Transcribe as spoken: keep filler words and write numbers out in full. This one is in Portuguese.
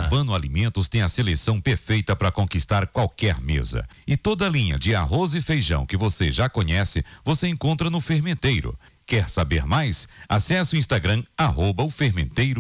Urbano Alimentos tem a seleção perfeita para conquistar qualquer mesa. E toda a linha de arroz e feijão que você já conhece, você encontra no Fermenteiro. Quer saber mais? Acesse o Instagram, arroba o Fermenteiro.